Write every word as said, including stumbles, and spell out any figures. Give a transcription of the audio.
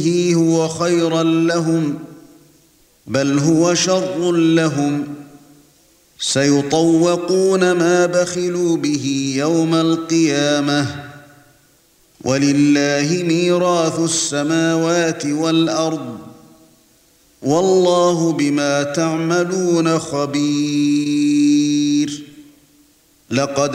هو خيرا لهم بل هو شر لهم سيطوقون ما بخلوا به يوم القيامة ولله ميراث السماوات والأرض والله بما تعملون خبير. لقد